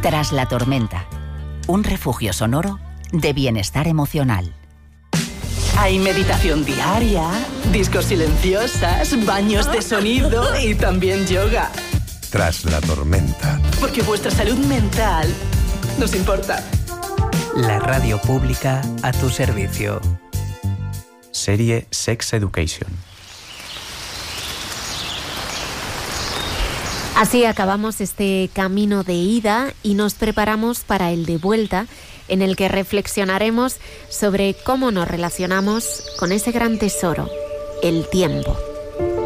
Tras la tormenta, un refugio sonoro de bienestar emocional. Hay meditación diaria, discos silenciosas, baños de sonido y también yoga. Tras la tormenta. Porque vuestra salud mental nos importa. La radio pública a tu servicio. Serie Sex Education. Así acabamos este camino de ida y nos preparamos para el de vuelta, en el que reflexionaremos sobre cómo nos relacionamos con ese gran tesoro, el tiempo.